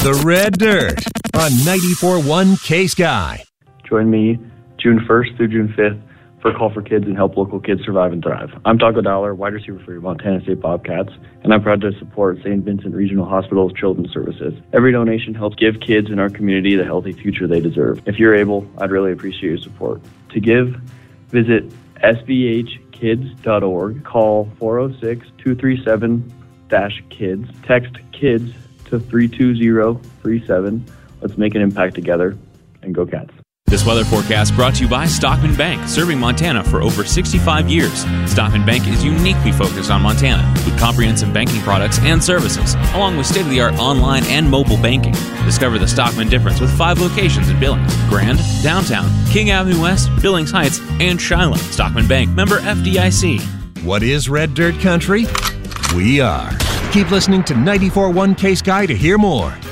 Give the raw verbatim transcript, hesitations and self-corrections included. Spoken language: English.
The Red Dirt on ninety-four point one K-Sky. Join me June first through June fifth for Call for Kids and help local kids survive and thrive. I'm Taco Dollar, wide receiver for your Montana State Bobcats, and I'm proud to support Saint Vincent Regional Hospital's Children's Services. Every donation helps give kids in our community the healthy future they deserve. If you're able, I'd really appreciate your support. To give, visit S V H kids dot org, call four oh six, two three seven, kids, text KIDS to three two zero three seven. Let's make an impact together, and go Cats. This weather forecast brought to you by Stockman Bank, serving Montana for over sixty-five years. Stockman Bank is uniquely focused on Montana with comprehensive banking products and services, along with state-of-the-art online and mobile banking. Discover the Stockman difference with five locations in Billings, Grand, Downtown, King Avenue West, Billings Heights, and Shiloh. Stockman Bank, member F D I C. What is Red Dirt Country? We are. Keep listening to ninety-four point one K-Sky to hear more.